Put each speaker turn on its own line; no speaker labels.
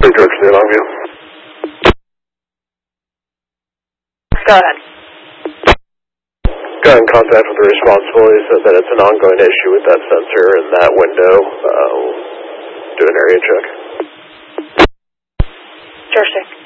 Hey, George, New Longview.
Go ahead.
Got in contact with the responsible. He said that it's an ongoing issue with that sensor in that window. Do an area check.
Sure, sir.